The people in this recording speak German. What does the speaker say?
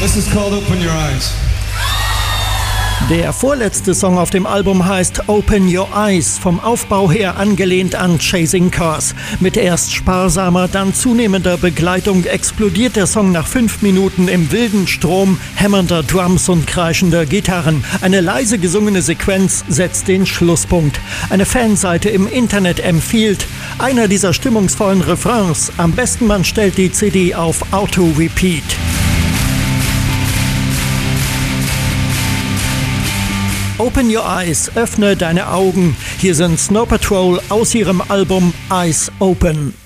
This is called Open Your Eyes. Der vorletzte Song auf dem Album heißt Open Your Eyes, vom Aufbau her angelehnt an Chasing Cars. Mit erst sparsamer, dann zunehmender Begleitung explodiert der Song nach 5 Minuten im wilden Strom hämmernder Drums und kreischender Gitarren. Eine leise gesungene Sequenz setzt den Schlusspunkt. Eine Fanseite im Internet empfiehlt einer dieser stimmungsvollen Refrains. Am besten man stellt die CD auf Auto-Repeat. Open Your Eyes, öffne deine Augen. Hier sind Snow Patrol aus ihrem Album Eyes Open.